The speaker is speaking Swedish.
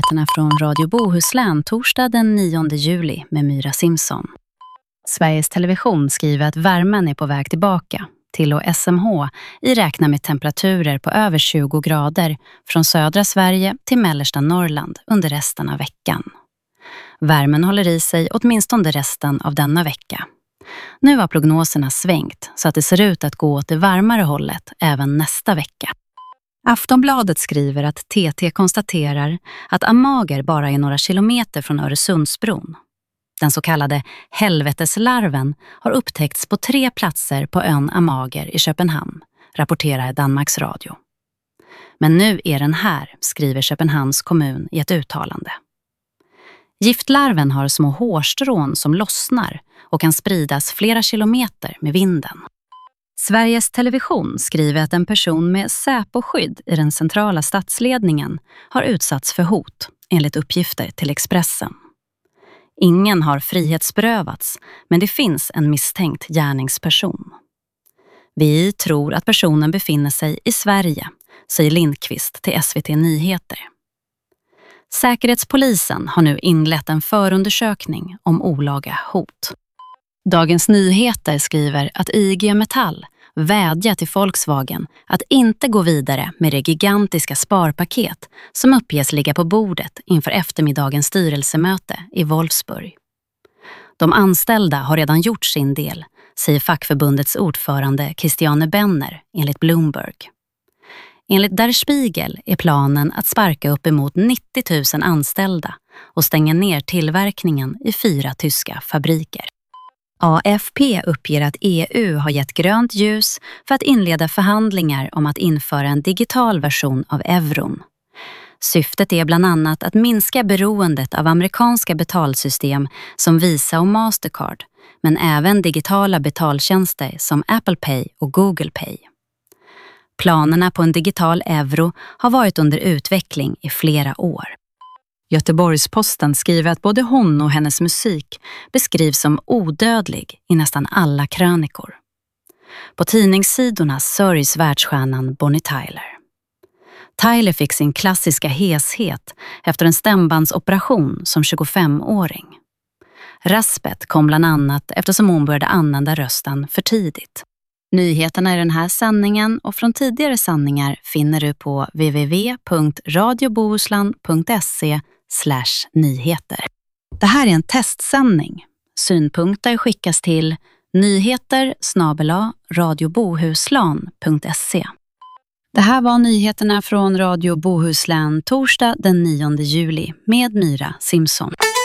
nyheterna från Radio Bohuslän torsdag den 9 juli med Myra Simson. Sveriges Television skriver att värmen är på väg tillbaka till och SMH i räknar med temperaturer på över 20 grader från södra Sverige till mellersta Norrland under resten av veckan. Värmen håller i sig åtminstone resten av denna vecka. Nu har prognoserna svängt så att det ser ut att gå åt det varmare hållet även nästa vecka. Aftonbladet skriver att TT konstaterar att Amager bara är några kilometer från Öresundsbron. Den så kallade helveteslarven har upptäckts på 3 platser på ön Amager i Köpenhamn, rapporterar Danmarks Radio. Men nu är den här, skriver Köpenhamns kommun i ett uttalande. Giftlarven har små hårstrån som lossnar och kan spridas flera kilometer med vinden. Sveriges Television skriver att en person med Säpo-skydd i den centrala statsledningen har utsatts för hot, enligt uppgifter till Expressen. Ingen har frihetsberövats, men det finns en misstänkt gärningsperson. Vi tror att personen befinner sig i Sverige, säger Lindqvist till SVT Nyheter. Säkerhetspolisen har nu inlett en förundersökning om olaga hot. Dagens Nyheter skriver att IG Metall vädjar till Volkswagen att inte gå vidare med det gigantiska sparpaket som uppges ligga på bordet inför eftermiddagens styrelsemöte i Wolfsburg. De anställda har redan gjort sin del, säger fackförbundets ordförande Christiane Benner enligt Bloomberg. Enligt Der Spiegel är planen att sparka upp emot 90 000 anställda och stänga ner tillverkningen i 4 tyska fabriker. AFP uppger att EU har gett grönt ljus för att inleda förhandlingar om att införa en digital version av euron. Syftet är bland annat att minska beroendet av amerikanska betalsystem som Visa och Mastercard, men även digitala betaltjänster som Apple Pay och Google Pay. Planerna på en digital euro har varit under utveckling i flera år. Göteborgs-Posten skriver att både hon och hennes musik beskrivs som odödlig i nästan alla krönikor. På tidningssidorna sörjs världsstjärnan Bonnie Tyler. Tyler fick sin klassiska heshet efter en stämbandsoperation som 25-åring. Raspet kom bland annat eftersom hon började använda rösten för tidigt. Nyheterna i den här sändningen och från tidigare sändningar finner du på www.radiobohuslän.se/nyheter. Det här är en testsändning. Synpunkter skickas till nyheter@radiobohuslän.se. Det här var nyheterna från Radio Bohuslän torsdag den 9 juli med Myra Simson.